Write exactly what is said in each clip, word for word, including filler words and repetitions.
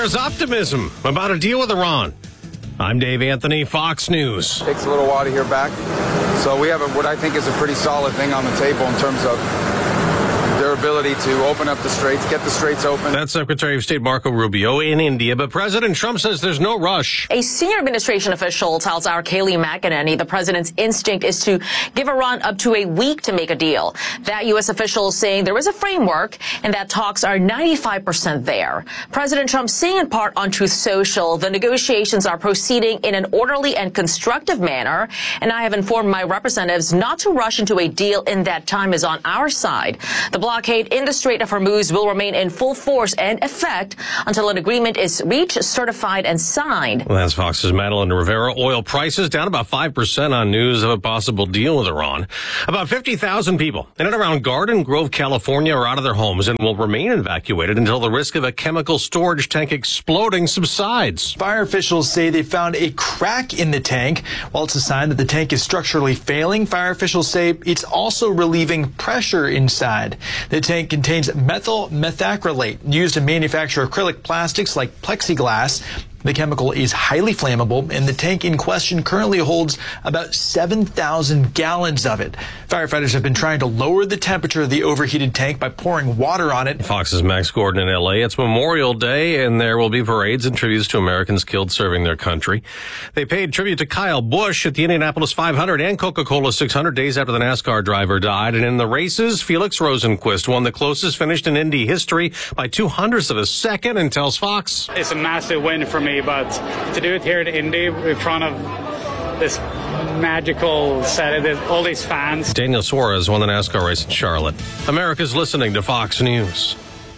There's optimism about a deal with Iran. I'm Dave Anthony, Fox News. It takes a little while to hear back. So we have a, what I think is a pretty solid thing on the table in terms of their ability to open up the straits, get the straits open. That's Secretary of State Marco Rubio in India, but President Trump says there's no rush. A senior administration official tells our Kayleigh McEnany the president's instinct is to give Iran up to a week to make a deal. That U S official is saying there is a framework and that talks are ninety-five percent there. President Trump saying in part on Truth Social, the negotiations are proceeding in an orderly and constructive manner, and I have informed my representatives not to rush into a deal in that time is on our side. The blockade in the Strait of Hormuz will remain in full force and effect until an agreement is reached, certified, and signed. Well, that's Fox's Madeline Rivera. Oil prices down about five percent on news of a possible deal with Iran. About fifty thousand people in and around Garden Grove, California are out of their homes and will remain evacuated until the risk of a chemical storage tank exploding subsides. Fire officials say they found a crack in the tank. While it's a sign that the tank is structurally failing, fire officials say it's also relieving pressure inside. The tank contains methyl methacrylate used to manufacture acrylic plastics like plexiglass. The chemical is highly flammable, and the tank in question currently holds about seven thousand gallons of it. Firefighters have been trying to lower the temperature of the overheated tank by pouring water on it. Fox's Max Gordon in L A. It's Memorial Day, and there will be parades and tributes to Americans killed serving their country. They paid tribute to Kyle Busch at the Indianapolis five hundred and Coca-Cola six hundred days after the NASCAR driver died. And in the races, Felix Rosenquist won the closest finish in Indy history by two hundredths of a second and tells Fox. It's a massive win for me. But to do it here at Indy in front of this magical set of all these fans. Daniel Suarez won the NASCAR race in Charlotte. America's listening to Fox News.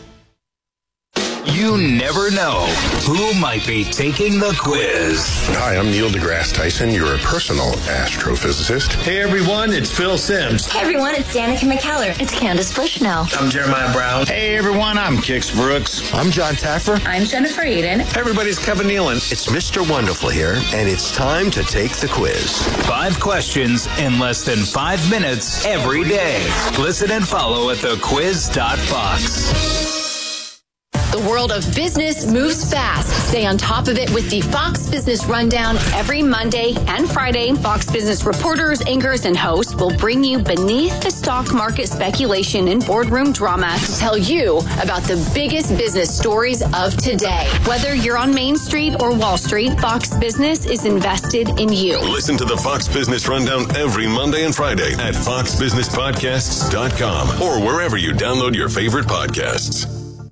You never know who might be taking the quiz. Hi, I'm Neil deGrasse Tyson, your personal astrophysicist. Hey everyone, it's Phil Simms. Hey everyone, it's Danica McKellar. It's Candace Bushnell. I'm Jeremiah Brown. Hey everyone, I'm Kix Brooks. I'm John Taffer. I'm Jennifer Eden. Hey everybody, it's Kevin Nealon. It's Mister Wonderful here, and it's time to take the quiz. Five questions in less than five minutes every day. Listen and follow at the quiz dot fox. The world of business moves fast. Stay on top of it with the Fox Business Rundown every Monday and Friday. Fox Business reporters, anchors, and hosts will bring you beneath the stock market speculation and boardroom drama to tell you about the biggest business stories of today. Whether you're on Main Street or Wall Street, Fox Business is invested in you. Listen to the Fox Business Rundown every Monday and Friday at fox business podcasts dot com or wherever you download your favorite podcasts.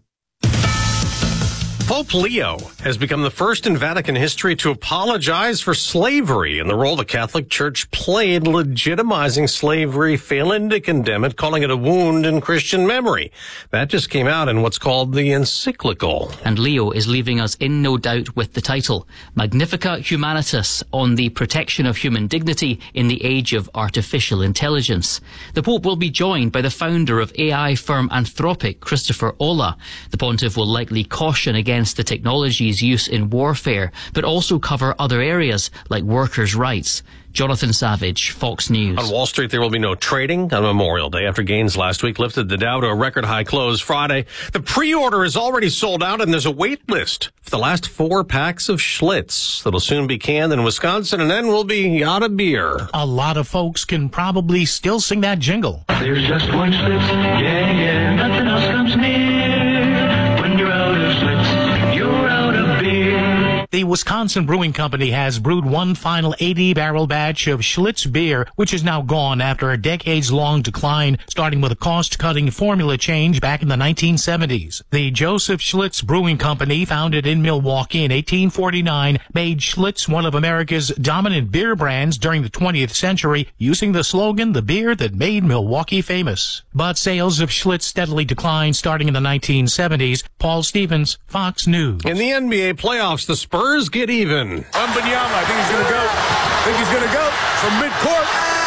Pope Leo has become the first in Vatican history to apologize for slavery and the role the Catholic Church played legitimizing slavery, failing to condemn it, calling it a wound in Christian memory. That just came out in what's called the encyclical. And Leo is leaving us in no doubt with the title, Magnificat Humanitas, on the protection of human dignity in the age of artificial intelligence. The Pope will be joined by the founder of A I firm Anthropic, Christopher Olah. The pontiff will likely caution against the technology's use in warfare, but also cover other areas like workers' rights. Jonathan Savage, Fox News. On Wall Street, there will be no trading on Memorial Day after gains last week lifted the Dow to a record high close Friday. The pre-order is already sold out, and there's a wait list for the last four packs of Schlitz that'll soon be canned in Wisconsin, and then we'll be out of beer. A lot of folks can probably still sing that jingle. There's just one Schlitz, yeah, yeah, nothing else comes near. When you're out of Schlitz, you're out of beer. The Wisconsin Brewing Company has brewed one final eighty barrel batch of Schlitz beer, which is now gone after a decades-long decline, starting with a cost-cutting formula change back in the nineteen seventies. The Joseph Schlitz Brewing Company, founded in Milwaukee in eighteen forty-nine, made Schlitz one of America's dominant beer brands during the twentieth century, using the slogan, the beer that made Milwaukee famous. But sales of Schlitz steadily declined starting in the nineteen seventies. Paul Stevens, Fox News. In the N B A playoffs, the Spurs get even. Wembanyama, I think he's going to go. I think he's going to go from midcourt.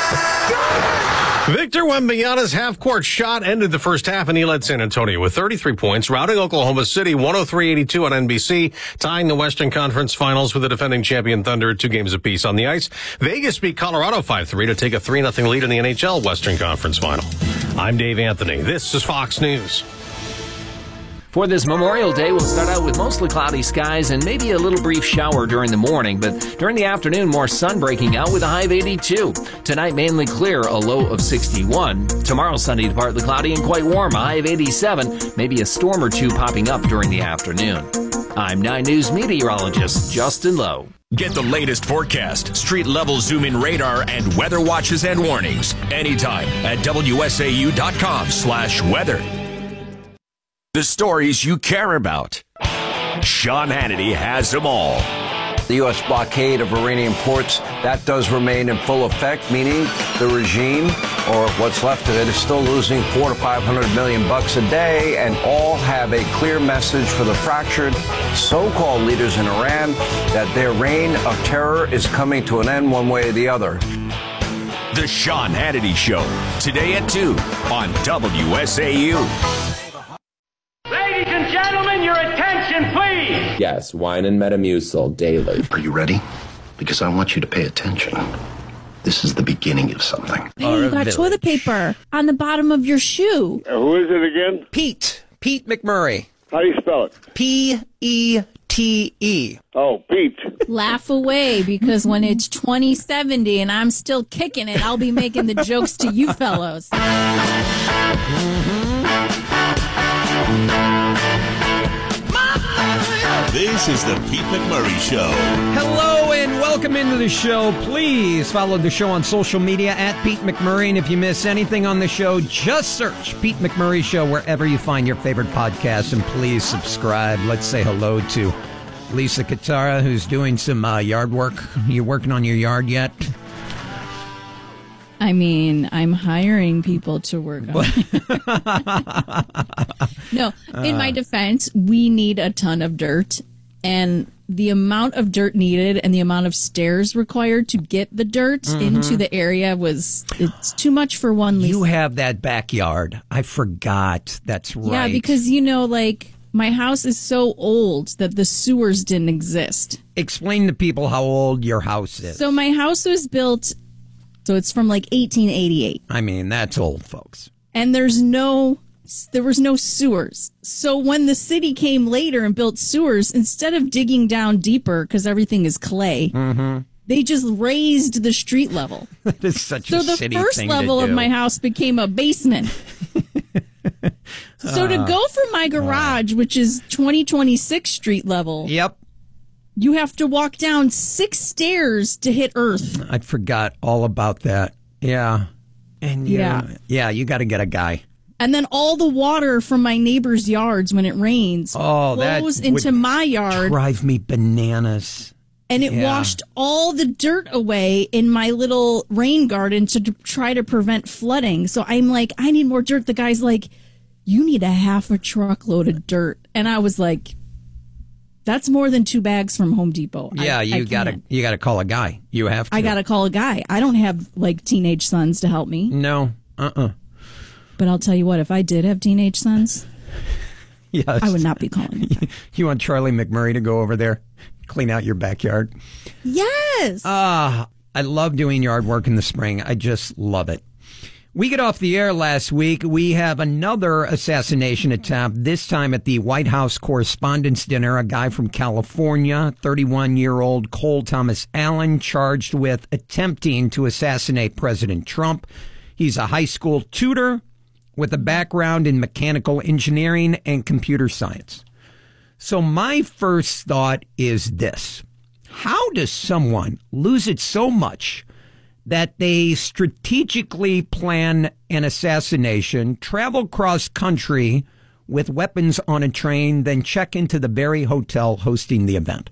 Victor Wembanyama's half-court shot ended the first half, and he led San Antonio with thirty-three points, routing Oklahoma City one oh three eighty-two on N B C, tying the Western Conference Finals with the defending champion Thunder two games apiece on the ice. Vegas beat Colorado five three to take a three nothing lead in the N H L Western Conference Final. I'm Dave Anthony. This is Fox News. For this Memorial Day, we'll start out with mostly cloudy skies and maybe a little brief shower during the morning, but during the afternoon, more sun breaking out with a high of eighty-two. Tonight, mainly clear, a low of sixty-one. Tomorrow, sunny to partly cloudy and quite warm, a high of eighty-seven. Maybe a storm or two popping up during the afternoon. I'm nine News meteorologist Justin Lowe. Get the latest forecast, street-level zoom-in radar, and weather watches and warnings anytime at W S A U dot com slash weather. The stories you care about. Sean Hannity has them all. The U S blockade of Iranian ports, that does remain in full effect, meaning the regime, or what's left of it, is still losing four to five hundred million bucks a day, and all have a clear message for the fractured so-called leaders in Iran that their reign of terror is coming to an end one way or the other. The Sean Hannity Show, today at two on W S A U. Ladies and gentlemen, your attention, please. Yes, wine and Metamucil daily. Are you ready? Because I want you to pay attention. This is the beginning of something. Hey, you got toilet paper on the bottom of your shoe. Uh, who is it again? Pete. Pete McMurray. How do you spell it? P E T E. Oh, Pete. Laugh away, because when it's twenty seventy and I'm still kicking it, I'll be making the jokes to you fellows. This is the Pete McMurray Show. Hello and welcome into the show. Please follow the show on social media at Pete McMurray. And if you miss anything on the show, just search Pete McMurray Show wherever you find your favorite podcasts. And please subscribe. Let's say hello to Lisa Katara, who's doing some uh, yard work. You working on your yard yet? I mean, I'm hiring people to work on it. No, in my defense, we need a ton of dirt. And the amount of dirt needed and the amount of stairs required to get the dirt mm-hmm. into the area was, it's too much for one Lisa. You have that backyard. I forgot. That's right. Yeah, because, you know, like, my house is so old that the sewers didn't exist. Explain to people how old your house is. So my house was built, so it's from like eighteen eighty-eight. I mean, that's old, folks. And there's no... There was no sewers. So when the city came later and built sewers, instead of digging down deeper because everything is clay, mm-hmm. they just raised the street level. That is such so a city thing to do. So the first level of my house became a basement. So uh, to go from my garage, uh, which is twenty twenty-six street level, yep, you have to walk down six stairs to hit earth. I forgot all about that. Yeah. And you, yeah, yeah, you got to get a guy. And then all the water from my neighbors' yards when it rains oh, flows into my yard. Drive me bananas. And it yeah. washed all the dirt away in my little rain garden to d- try to prevent flooding. So I'm like, I need more dirt. The guy's like, you need a half a truckload of dirt. And I was like, that's more than two bags from Home Depot. Yeah, I, you I gotta you gotta call a guy. You have to. I gotta call a guy. I don't have like teenage sons to help me. No. Uh-uh. But I'll tell you what, if I did have teenage sons, yes. I would not be calling them. You want Charlie McMurray to go over there, clean out your backyard? Yes. Ah, uh, I love doing yard work in the spring. I just love it. We get off the air last week. We have another assassination attempt, this time at the White House Correspondents' Dinner. A guy from California, thirty-one-year-old Cole Thomas Allen, charged with attempting to assassinate President Trump. He's a high school tutor with a background in mechanical engineering and computer science. So my first thought is this. How does someone lose it so much that they strategically plan an assassination, travel cross country with weapons on a train, then check into the very hotel hosting the event?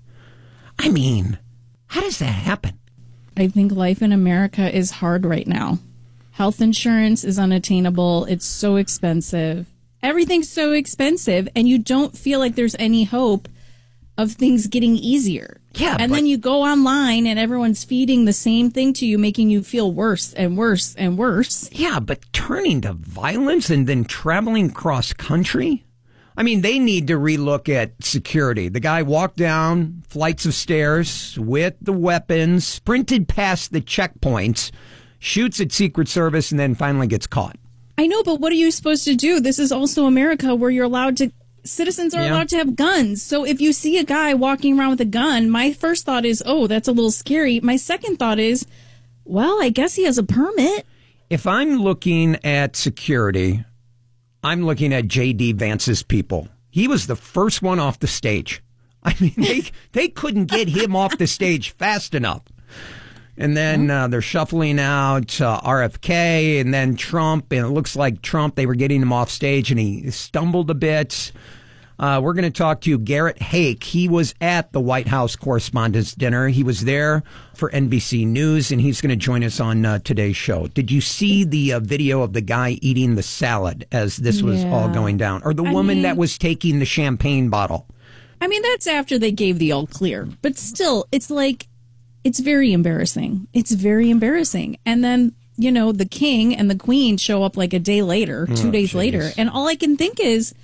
I mean, how does that happen? I think life in America is hard right now. Health insurance is unattainable. It's so expensive. Everything's so expensive, and you don't feel like there's any hope of things getting easier. Yeah, and but- then you go online, and everyone's feeding the same thing to you, making you feel worse and worse and worse. Yeah, but turning to violence and then traveling cross country? I mean, they need to relook at security. The guy walked down flights of stairs with the weapons, sprinted past the checkpoints, shoots at Secret Service, and then finally gets caught. I know, but what are you supposed to do? This is also America where you're allowed to citizens are Yeah. allowed to have guns. So if you see a guy walking around with a gun, my first thought is, oh, that's a little scary. My second thought is, well, I guess he has a permit. If I'm looking at security, I'm looking at J D. Vance's people. He was the first one off the stage. I mean, they they couldn't get him off the stage fast enough. And then uh, they're shuffling out uh, R F K and then Trump. And it looks like Trump, they were getting him off stage and he stumbled a bit. Uh, we're going to talk to Garrett Haake. He was at the White House Correspondents' Dinner. He was there for N B C News, and he's going to join us on uh, today's show. Did you see the uh, video of the guy eating the salad as this was Yeah. all going down? Or the I woman mean- that was taking the champagne bottle? I mean, that's after they gave the all clear. But still, it's like, it's very embarrassing. It's very embarrassing. And then, you know, the king and the queen show up like a day later, two Oh, days geez. later. And all I can think is,